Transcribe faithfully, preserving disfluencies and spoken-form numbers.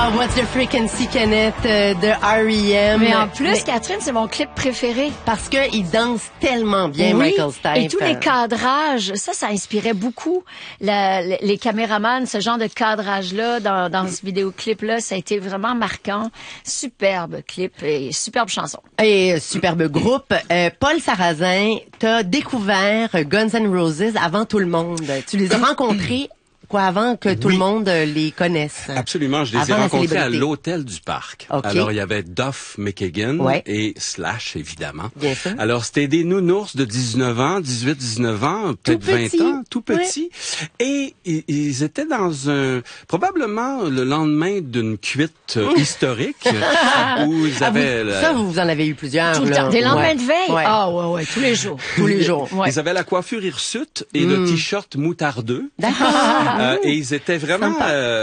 Ah, What's the Frequency Kenneth euh, de R E M. Mais en plus, Mais Catherine, c'est mon clip préféré. parce que il danse tellement bien, Oui, Michael Stipe. et tous les cadrages, ça, ça inspirait beaucoup la, les, les caméramans, ce genre de cadrage-là dans, dans ce vidéoclip-là, ça a été vraiment marquant. Superbe clip et superbe chanson. Et euh, superbe groupe. Euh, Paul Sarrazin, t'as découvert Guns N' Roses avant tout le monde. Tu les as rencontrés quoi avant que tout Oui. le monde euh, les connaisse. Absolument, je les ai Avant la rencontrés à célébrité. l'hôtel du parc. OK. Alors, il y avait Duff McKagan Ouais. et Slash, évidemment. Bien sûr. Alors, c'était des nounours de dix-neuf ans, dix-huit, dix-neuf ans, peut-être Tout vingt petit. ans, tout petits. Et ils, ils étaient dans un... probablement le lendemain d'une cuite euh, historique où ils Ah, avaient... vous- la- ça, vous en avez eu plusieurs. Tout le là. temps. Des lendemains Ouais. de veille? Ouais. Ah, ouais, ouais, tous les jours. Tous les jours. Ouais. Ils avaient la coiffure hirsute et le t-shirt moutardeux. D'accord. Euh, et ils étaient vraiment... Sympa. euh,